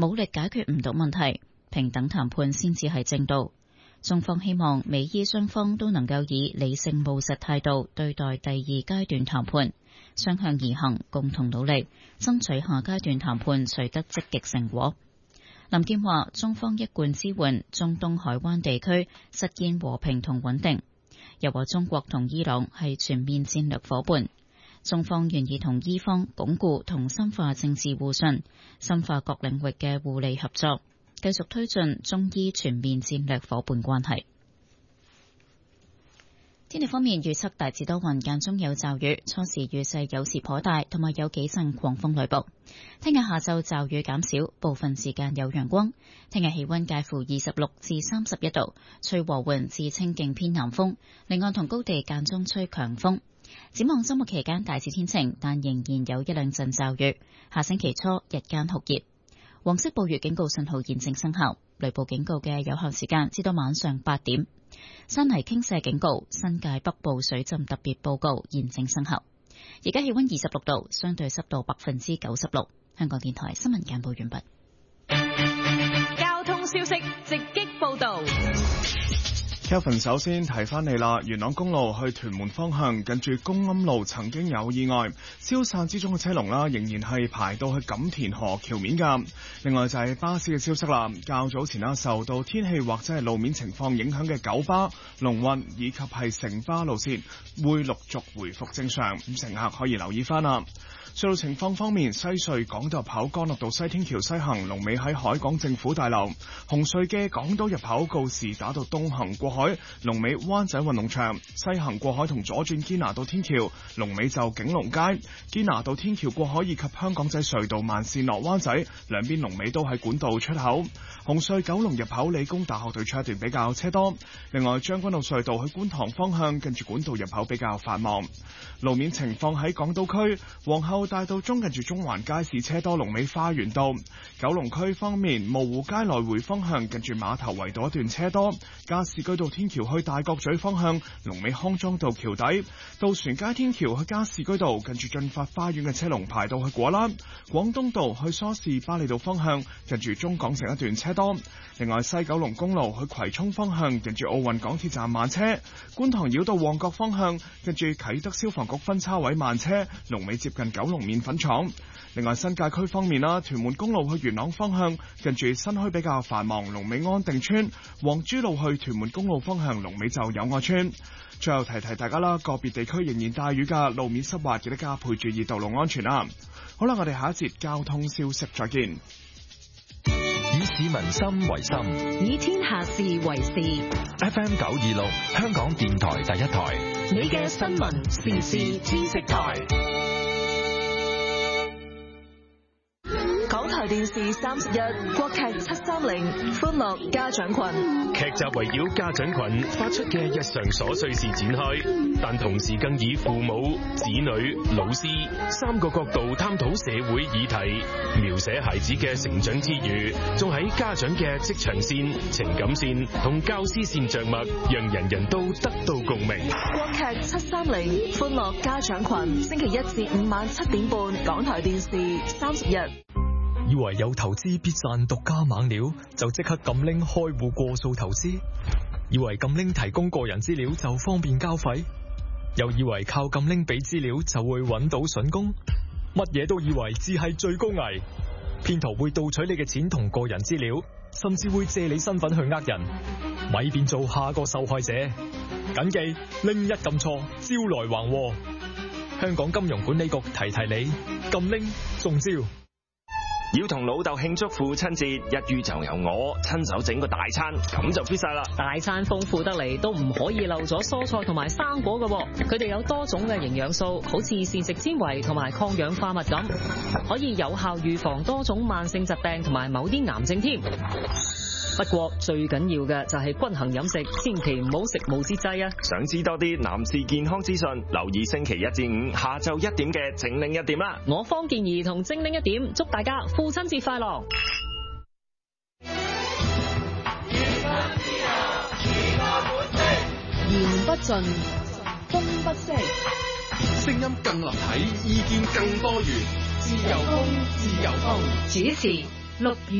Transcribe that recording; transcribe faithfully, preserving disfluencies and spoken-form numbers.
武力解決唔到問題，平等談判先至係正道。中方希望美伊雙方都能夠以理性務實態度對待第二階段談判，雙向而行，共同努力，爭取下階段談判取得積極成果。林健話：中方一貫支援中東海灣地區實現和平同穩定，又話中國同伊朗係全面戰略夥伴，中方願意同伊方鞏固同深化政治互信，深化各領域嘅互利合作，繼續推進中伊全面戰略夥伴關係。天氣方面預測大致多雲，間中有驟雨，初時雨勢有時頗大，同埋有幾陣狂風雷暴。聽日下晝驟雨減少，部分時間有陽光。聽日氣溫介乎二十六至三十一度，吹和緩至清勁偏南風，離岸同高地間中吹強風。展望周末期間大致天晴，但仍然有一兩陣驟雨。下星期初日間酷熱。黃色暴雨警告信號現正生效，雷暴警告嘅有效時間至到晚上八點。山泥傾瀉警告、新界北部水浸特別報告現正生效。而家氣溫二十六度，相對濕度百分之九十六。香港電台新聞簡報完畢。 交通消息直擊報道。 Kevin 首先提翻你啦，元朗公路去屯門方向近住公庵路曾經有意外，消散之中嘅車龍啦，仍然係排到去錦田河橋面㗎。另外就係巴士嘅消息啦，較早前啦受到天氣或者係路面情況影響嘅九巴、龍運以及係城巴路線會陸續回復正常，咁乘客可以留意翻啦。隧道情況方面，西隧港島入口干諾道西天橋西行龍尾喺海港政府大樓，紅隧嘅港島入口告士打道東行過海龍尾灣仔運動場，西行過海同左轉堅拿道天橋龍尾就景隆街，堅拿道天橋過海以及香港仔隧道慢線落灣仔兩邊龍尾都喺管道出口。紅隧九龍入口理工大學對出一段比較車多，另外將軍澳隧道去觀塘方向近住管道入口比較繁忙。路面情況喺港島區皇后大道中近住中環街市車多，龍尾花園道。九龍區方面，蕪湖街來回方向近住碼頭圍道一段車多，加士居道天橋去大角咀方向龍尾康莊道橋底，渡船街天橋去加士居道近住駿發花園嘅車龍排到去果欄。廣東道去梳士巴利道方向近住中港城一段車多。另外西九龍公路去葵涌方向近住奧運港鐵站慢車，觀塘繞道旺角方向近住啟德消防局分叉位慢車，龍尾接近九龍麵粉廠。另外新界區方面啦，屯門公路去元朗方向近住新墟比較繁忙，龍尾安定村；黃珠路去屯門公路方向龍尾就友愛村。最後提提大家啦，個別地區仍然大雨㗎，路面濕滑，記得加倍注意道路安全啦。好啦，我哋下一節交通消息再見。 以市民心為心， 以天下事為事。 F M 九二六，香港電台第一台， 你嘅新聞時事知識台。港台電視三十一，國劇七三零，歡樂家長群。 劇集圍繞家長群發出嘅日常瑣碎事展開，但同時更以父母、子女、老師三個角度探討社會議題，描寫孩子嘅成長之餘，仲喺家長嘅職場線、情感線同教師線着墨，讓人人都得到共鳴。 國劇七三零，歡樂家長群，星期一至五晚七點半，港台電視三十一。 以為有投資必賺獨家猛料，就即刻撳拎開戶過數投資；以為撳拎提供個人資料就方便交費，又以為靠撳拎俾資料就會揾到筍工，乜嘢都以為只係最高危。騙徒會盜取你嘅錢同個人資料，甚至會借你身份去呃人，咪變做下個受害者。謹記拎一撳錯，招來橫禍。香港金融管理局提提你，撳拎中招。 要同老豆慶祝父親節，一於就由我親手整個大餐，咁就 fit 晒啦。 大餐豐富得嚟，都唔可以漏咗蔬菜同埋生果㗎，佢哋有多種嘅營養素，好似膳食纖維同埋抗氧化物咁，可以有效預防多種慢性疾病同埋某啲癌症添。不過最緊要嘅就係均衡飲食，千祈唔好食無節制啊！ 想知多啲男士健康資訊，留意星期一至五下晝一點嘅精靈一點啦。 我方健兒同精靈一點，祝大家父親節快樂！ 言不盡，風不息， 聲音更立體，意見更多元，自由風，自由風。 主持陸宇。